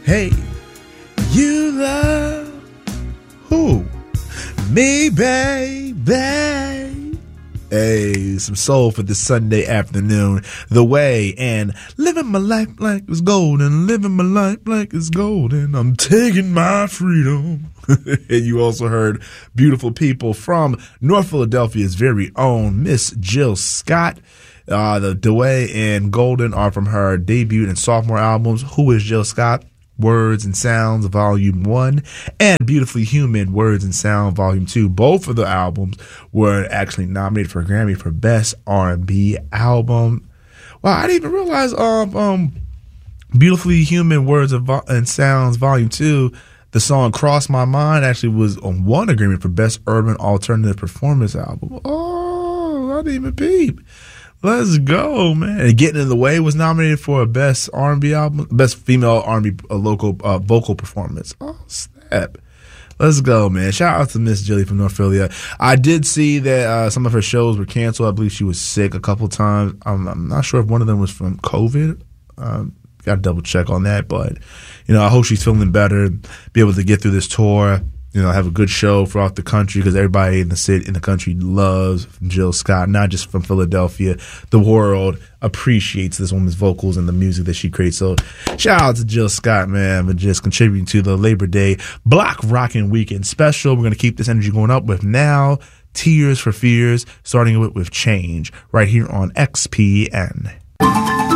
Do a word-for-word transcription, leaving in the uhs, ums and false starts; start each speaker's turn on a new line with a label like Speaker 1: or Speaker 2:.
Speaker 1: Hey, you love who? Me, baby. Hey, some soul for this Sunday afternoon. The Way and living my life like it's golden. Living my life like it's golden. I'm taking my freedom. And you also heard Beautiful People from North Philadelphia's very own Miss Jill Scott. Uh, the The Way and Golden are from her debut and sophomore albums. Who is Jill Scott? Words and Sounds, Volume one, and Beautifully Human, Words and Sound, Volume two. Both of the albums were actually nominated for a Grammy for Best R and B Album. Wow, I didn't even realize um, um, Beautifully Human, Words and Sounds, Volume two, the song Cross My Mind actually was on won a Grammy for Best Urban Alternative Performance Album. Oh, I didn't even peep. Let's go, man. And Getting in the Way was nominated for a Best R and B album, Best Female R and B uh, local uh, vocal performance. Oh, snap. Let's go, man. Shout out to Miss Jilly from North Philly. I did see that uh, some of her shows were canceled. I believe she was sick a couple times. I'm, I'm not sure if one of them was from COVID. Um, got to double check on that. But, you know, I hope she's feeling better, be able to get through this tour. You know, have a good show throughout the country because everybody in the city, in the country loves Jill Scott, not just from Philadelphia. The world appreciates this woman's vocals and the music that she creates. So shout out to Jill Scott, man, for just contributing to the Labor Day Block Rockin' Weekend special. We're going to keep this energy going up with now Tears for Fears, starting with, with Change right here on X P N.